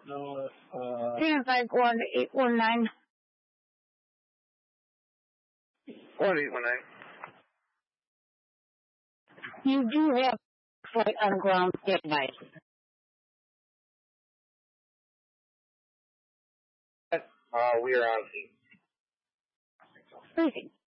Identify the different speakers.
Speaker 1: No,
Speaker 2: 351-819.
Speaker 3: 1819.
Speaker 2: You do have flight on ground standby.
Speaker 3: We are on scene.
Speaker 2: Briefing.